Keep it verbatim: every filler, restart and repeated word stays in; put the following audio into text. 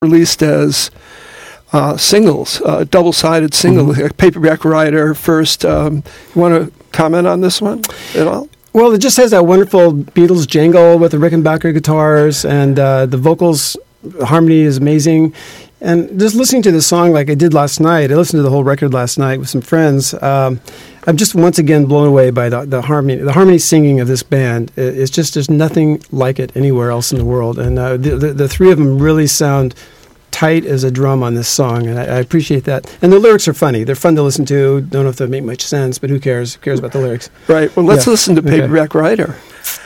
released as uh, singles, uh, double-sided single, mm-hmm. Paperback Writer first. Um, you want to comment on this one at all? Well, it just has that wonderful Beatles jangle with the Rickenbacker guitars, and uh, the vocals, harmony is amazing. And just listening to the song like I did last night, I listened to the whole record last night with some friends. Um, I'm just once again blown away by the, the harmony, the harmony singing of this band. It's just there's nothing like it anywhere else in the world. And uh, the, the the three of them really sound tight as a drum on this song, and I, I appreciate that. And the lyrics are funny; they're fun to listen to. Don't know if they make much sense, but who cares? Who cares about the lyrics? Right. Well, let's yeah. listen to Paperback okay. Writer.